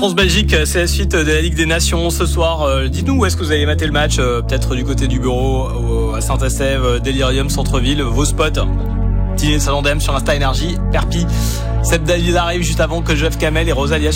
France-Belgique, c'est la suite de la Ligue des Nations ce soir. Dites-nous où est-ce que vous allez mater le match, peut-être du côté du bureau, à Saint-Estève, Delirium, Centre-Ville, vos spots. Dîner de Salon d'M sur Insta Énergie, Perpi. Seb David arrive juste avant que Jeff Kamel et Rosalia